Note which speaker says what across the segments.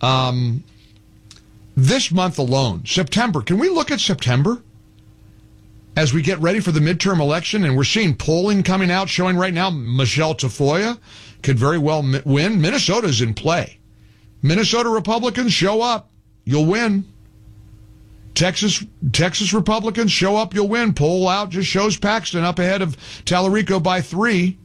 Speaker 1: This month alone, September, can we look at September as we get ready for the midterm election? And we're seeing polling coming out showing right now Michelle Tafoya could very well win. Minnesota's in play. Minnesota Republicans, show up, you'll win. Texas Republicans, show up, you'll win. Poll out just shows Paxton up ahead of Tallarico by 3.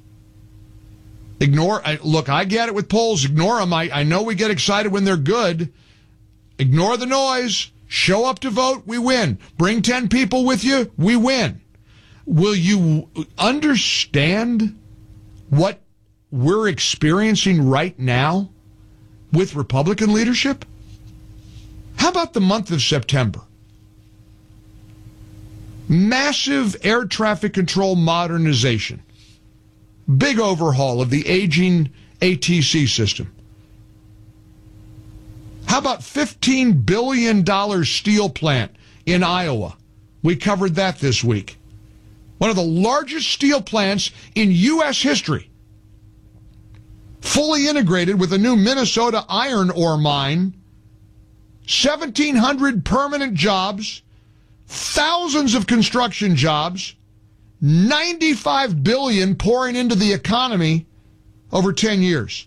Speaker 1: Look, I get it with polls. Ignore them. I know we get excited when they're good. Ignore the noise. Show up to vote, we win. Bring 10 people with you, we win. Will you understand what we're experiencing right now with Republican leadership? How about the month of September? Massive air traffic control modernization. Big overhaul of the aging ATC system. How about $15 billion steel plant in Iowa? We covered that this week. One of the largest steel plants in U.S. history. Fully integrated with a new Minnesota iron ore mine. 1,700 permanent jobs. Thousands of construction jobs. $95 billion pouring into the economy over 10 years.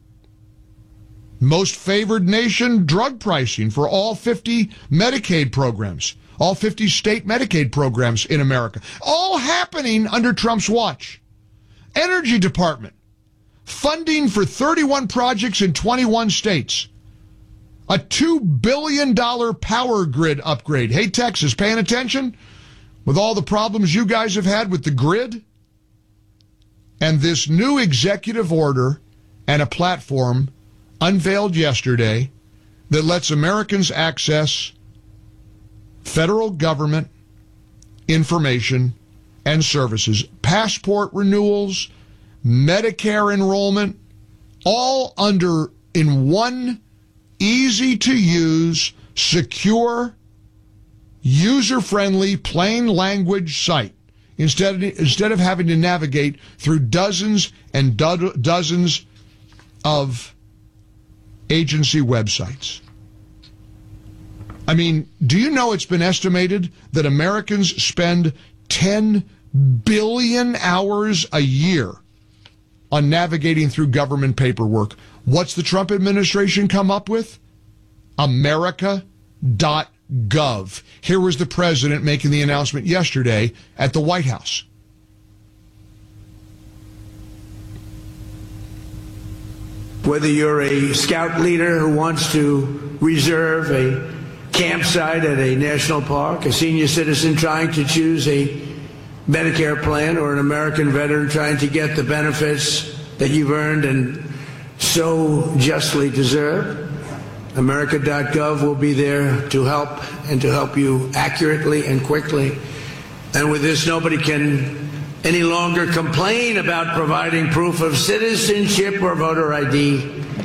Speaker 1: Most favored nation drug pricing for all 50 Medicaid programs, all 50 state Medicaid programs in America. All happening under Trump's watch. Energy Department, funding for 31 projects in 21 states. A $2 billion power grid upgrade. Hey, Texas, paying attention? With all the problems you guys have had with the grid? And this new executive order and a platform unveiled yesterday that lets Americans access federal government information and services, passport renewals, Medicare enrollment, all in one easy-to-use, secure, user-friendly, plain language site instead of having to navigate through dozens and dozens of agency websites. I mean, do you know it's been estimated that Americans spend 10 billion hours a year on navigating through government paperwork? What's the Trump administration come up with? America.gov. Here was the president making the announcement yesterday at the White House.
Speaker 2: Whether you're a scout leader who wants to reserve a campsite at a national park, a senior citizen trying to choose a Medicare plan, or an American veteran trying to get the benefits that you've earned and so justly deserve, America.gov will be there to help, and to help you accurately and quickly. And with this, nobody can any longer complain about providing proof of citizenship or voter ID.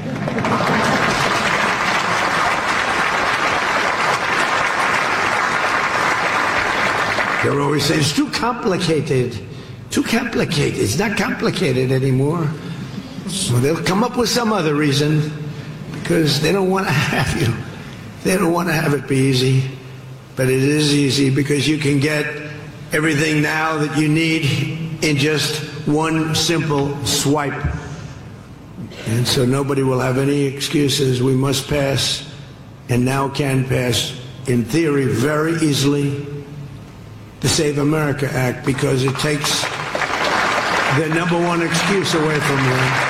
Speaker 2: They're always saying it's too complicated. Too complicated. It's not complicated anymore. So they'll come up with some other reason, because they don't want to have you. They don't want to have it be easy. But it is easy, because you can get everything now that you need in just one simple swipe. And so nobody will have any excuses. We must pass, and now can pass, in theory, very easily, the Save America Act, because it takes the number one excuse away from you.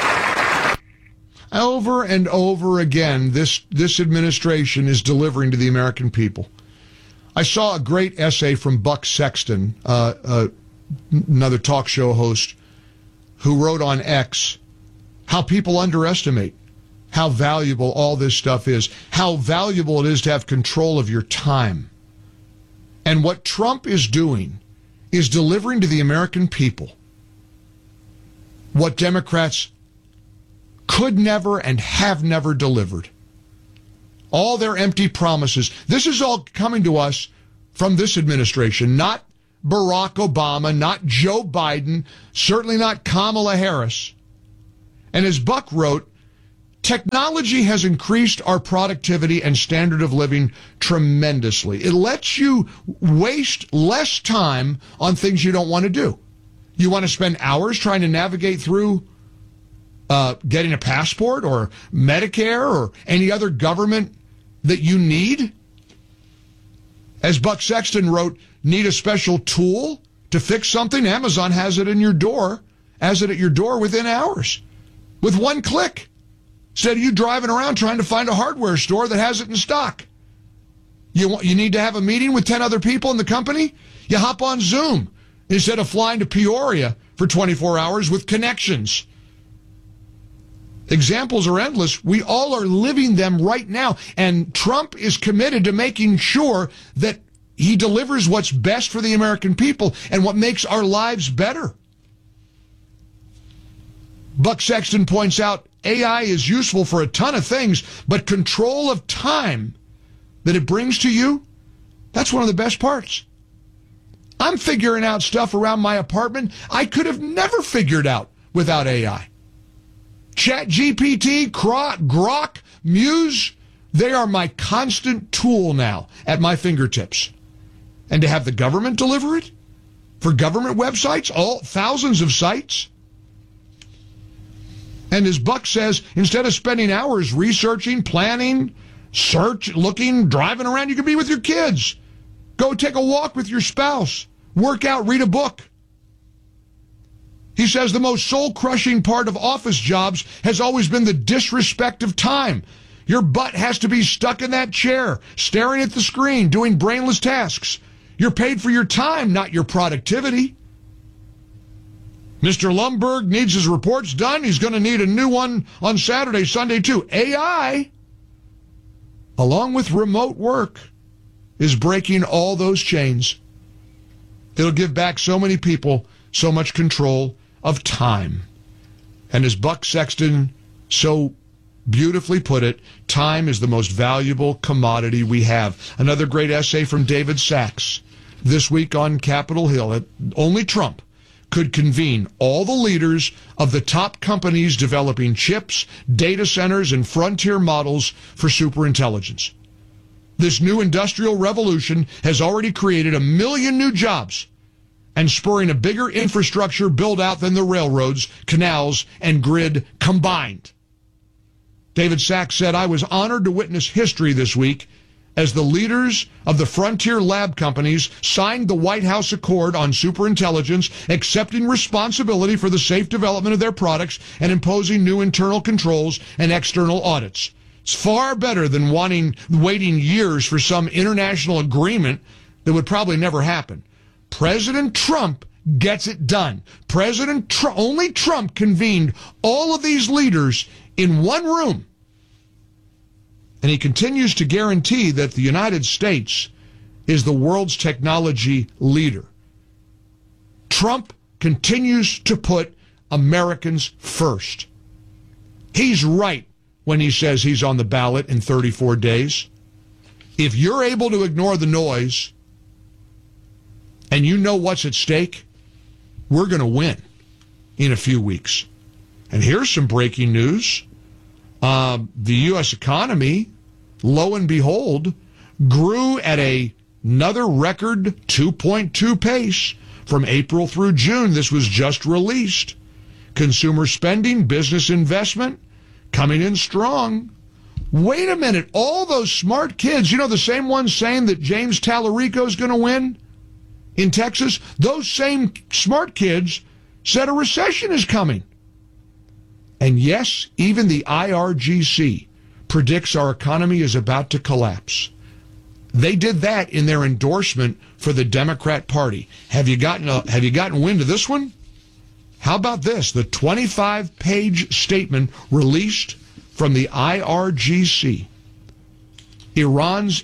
Speaker 1: Over and over again, this administration is delivering to the American people. I saw a great essay from Buck Sexton, another talk show host, who wrote on X how people underestimate how valuable all this stuff is, how valuable it is to have control of your time. And what Trump is doing is delivering to the American people what Democrats could never and have never delivered. All their empty promises. This is all coming to us from this administration, not Barack Obama, not Joe Biden, certainly not Kamala Harris. And as Buck wrote, Technology has increased our productivity and standard of living tremendously. It lets you waste less time on things you don't want to do. You want to spend hours trying to navigate through getting a passport or Medicare or any other government that you need? As Buck Sexton wrote, need a special tool to fix something? Amazon has it at your door within hours with one click. Instead of you driving around trying to find a hardware store that has it in stock. You need to have a meeting with 10 other people in the company? You hop on Zoom instead of flying to Peoria for 24 hours with connections. Examples are endless. We all are living them right now. And Trump is committed to making sure that he delivers what's best for the American people and what makes our lives better. Buck Sexton points out AI is useful for a ton of things, but control of time that it brings to you, that's one of the best parts. I'm figuring out stuff around my apartment I could have never figured out without AI. ChatGPT, Grok, Muse, they are my constant tool now at my fingertips. And to have the government deliver it for government websites, thousands of sites. And as Buck says, instead of spending hours researching, planning, looking, driving around, you can be with your kids. Go take a walk with your spouse. Work out, read a book. He says the most soul-crushing part of office jobs has always been the disrespect of time. Your butt has to be stuck in that chair, staring at the screen, doing brainless tasks. You're paid for your time, not your productivity. Mr. Lumberg needs his reports done. He's going to need a new one on Saturday, Sunday, too. AI, along with remote work, is breaking all those chains. It'll give back so many people so much control of time. And as Buck Sexton so beautifully put it, time is the most valuable commodity we have. Another great essay from David Sachs this week on Capitol Hill. Only Trump could convene all the leaders of the top companies developing chips, data centers, and frontier models for superintelligence. This new industrial revolution has already created 1 million new jobs and spurring a bigger infrastructure build-out than the railroads, canals, and grid combined. David Sachs said, I was honored to witness history this week as the leaders of the frontier lab companies signed the White House Accord on superintelligence, accepting responsibility for the safe development of their products and imposing new internal controls and external audits. It's far better than waiting years for some international agreement that would probably never happen. President Trump gets it done. Only Trump convened all of these leaders in one room. And he continues to guarantee that the United States is the world's technology leader. Trump continues to put Americans first. He's right when he says he's on the ballot in 34 days. If you're able to ignore the noise and you know what's at stake, we're going to win in a few weeks. And here's some breaking news. The U.S. economy, lo and behold, grew at another record 2.2 pace from April through June. This was just released. Consumer spending, business investment, coming in strong. Wait a minute. All those smart kids, the same ones saying that James Tallarico is going to win in Texas, those same smart kids said a recession is coming. And yes, even the IRGC predicts our economy is about to collapse. They did that in their endorsement for the Democrat Party. Have you gotten wind of this one? How about this? The 25-page statement released from the IRGC. Iran's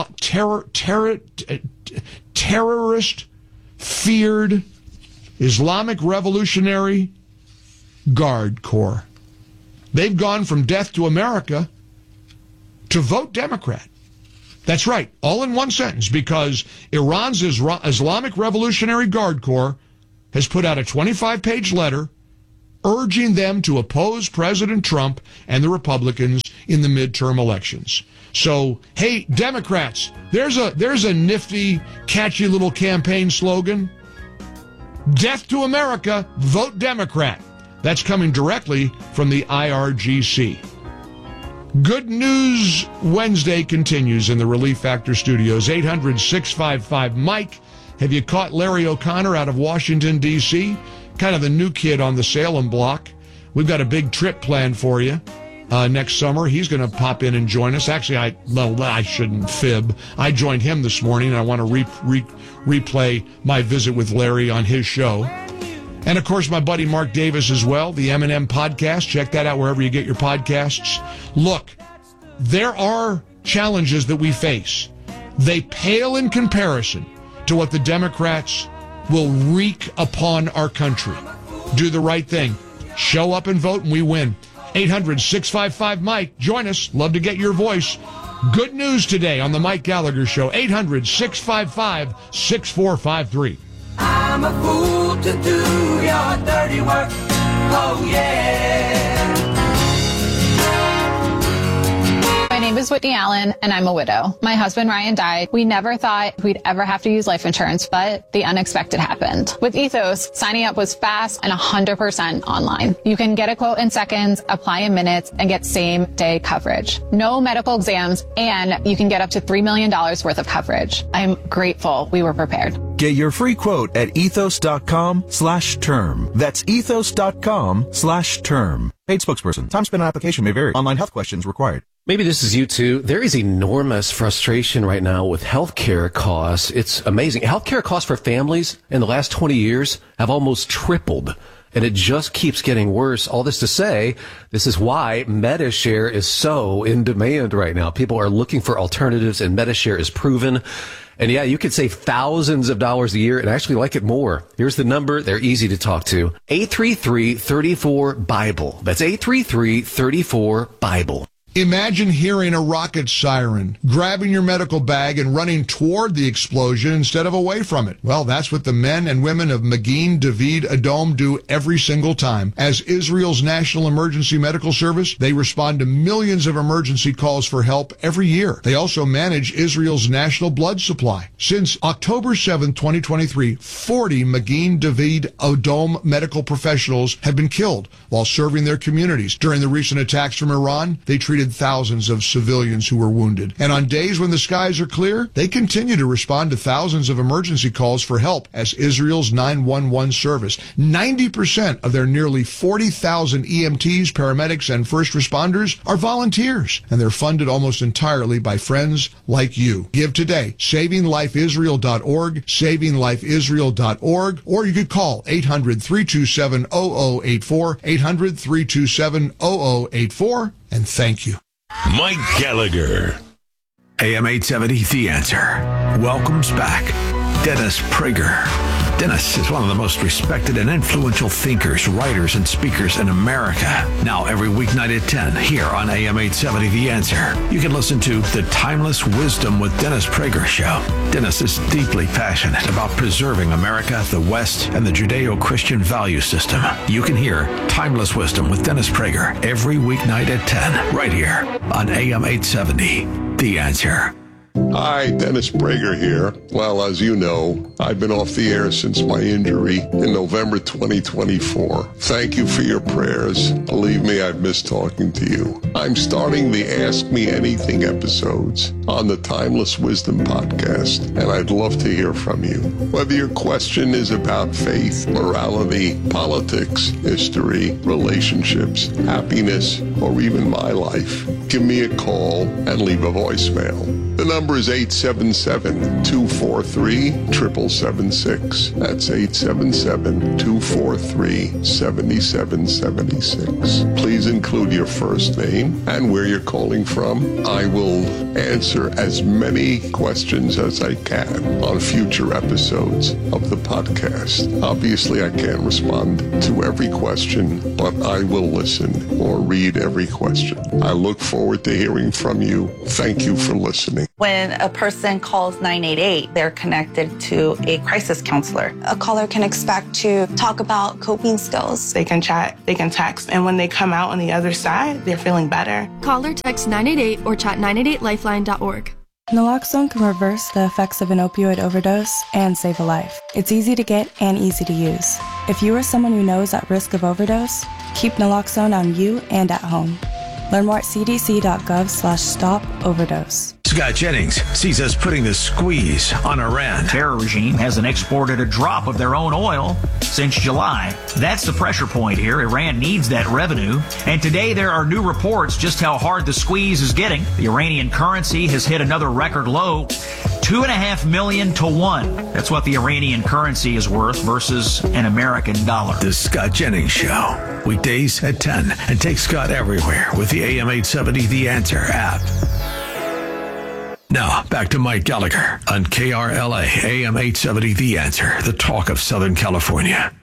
Speaker 1: terrorist feared Islamic Revolutionary Guard Corps. They've gone from death to America to vote Democrat. That's right, all in one sentence, because Iran's Islamic Revolutionary Guard Corps has put out a 25-page letter urging them to oppose President Trump and the Republicans in the midterm elections. So, hey, Democrats, there's a nifty, catchy little campaign slogan. Death to America, vote Democrat. That's coming directly from the IRGC. Good News Wednesday continues in the Relief Factor studios. 800-655-MIKE. Have you caught Larry O'Connor out of Washington, D.C.? Kind of the new kid on the Salem block. We've got a big trip planned for you next summer. He's going to pop in and join us. Actually, I shouldn't fib. I joined him this morning, and I want to replay my visit with Larry on his show. And, of course, my buddy Mark Davis as well, the M&M podcast. Check that out wherever you get your podcasts. Look, there are challenges that we face. They pale in comparison to what the Democrats will wreak upon our country. Do the right thing. Show up and vote, and we win. 800-655-MIKE. Join us. Love to get your voice. Good news today on the Mike Gallagher Show. 800-655-6453.
Speaker 3: I'm a fool to do your dirty work. Oh, yeah.
Speaker 4: My name is Whitney Allen, and I'm a widow. My husband, Ryan, died. We never thought we'd ever have to use life insurance, but the unexpected happened. With Ethos, signing up was fast and 100% online. You can get a quote in seconds, apply in minutes, and get same-day coverage. No medical exams, and you can get up to $3 million worth of coverage. I'm grateful we were prepared.
Speaker 5: Get your free quote at ethos.com/term. That's ethos.com/term. Paid spokesperson. Time spent on application may vary. Online health questions required.
Speaker 6: Maybe this is you too. There is enormous frustration right now with healthcare costs. It's amazing. Healthcare costs for families in the last 20 years have almost tripled, and it just keeps getting worse. All this to say, this is why Medi-Share is so in demand right now. People are looking for alternatives, and Medi-Share is proven. And yeah, you could save thousands of dollars a year and actually like it more. Here's the number. They're easy to talk to. 833-34-BIBLE. That's 833-34-BIBLE.
Speaker 1: Imagine hearing a rocket siren, grabbing your medical bag and running toward the explosion instead of away from it. Well, that's what the men and women of Magin David Adom do every single time. As Israel's National Emergency Medical Service, they respond to millions of emergency calls for help every year. They also manage Israel's national blood supply. Since October 7, 2023, 40 Magin David Adom medical professionals have been killed while serving their communities. During the recent attacks from Iran, they treated thousands of civilians who were wounded. And on days when the skies are clear, they continue to respond to thousands of emergency calls for help as Israel's 911 service. 90% of their nearly 40,000 EMTs, paramedics, and first responders are volunteers, and they're funded almost entirely by friends like you. Give today. SavingLifeIsrael.org, SavingLifeIsrael.org, or you could call 800-327-0084, 800-327-0084, and thank you.
Speaker 7: Mike Gallagher.
Speaker 8: AM 870, The Answer. Welcomes back Dennis Prager. Dennis is one of the most respected and influential thinkers, writers, and speakers in America. Now, every weeknight at 10, here on AM 870, The Answer, you can listen to The Timeless Wisdom with Dennis Prager Show. Dennis is deeply passionate about preserving America, the West, and the Judeo-Christian value system. You can hear Timeless Wisdom with Dennis Prager every weeknight at 10, right here on AM 870, The Answer.
Speaker 9: Hi, Dennis Prager here. Well, as you know, I've been off the air since my injury in November 2024. Thank you for your prayers. Believe me, I've missed talking to you. I'm starting the Ask Me Anything episodes on the Timeless Wisdom podcast, and I'd love to hear from you. Whether your question is about faith, morality, politics, history, relationships, happiness, or even my life, give me a call and leave a voicemail. The number is 877-243-7776. That's 877-243-7776. Please include your first name and where you're calling from. I will answer as many questions as I can on future episodes of the podcast. Obviously, I can't respond to every question, but I will listen or read every question. I look forward to hearing from you. Thank you for listening.
Speaker 10: When a person calls 988, they're connected to a crisis counselor.
Speaker 11: A caller can expect to talk about coping skills.
Speaker 12: They can chat, they can text, and when they come out on the other side, they're feeling better.
Speaker 13: Call or text 988 or chat 988lifeline.org.
Speaker 14: Naloxone can reverse the effects of an opioid overdose and save a life. It's easy to get and easy to use. If you or someone you know is at risk of overdose, keep Naloxone on you and at home. Learn more at cdc.gov/stop-overdose.
Speaker 8: Scott Jennings sees us putting the squeeze on Iran.
Speaker 15: The terror regime hasn't exported a drop of their own oil since July. That's the pressure point here. Iran needs that revenue. And today there are new reports just how hard the squeeze is getting. The Iranian currency has hit another record low, 2.5 million to 1. That's what the Iranian currency is worth versus an American dollar.
Speaker 8: The Scott Jennings Show. Weekdays at 10. And take Scott everywhere with the AM 870 The Answer app. Now, back to Mike Gallagher on KRLA AM 870 The Answer, the talk of Southern California.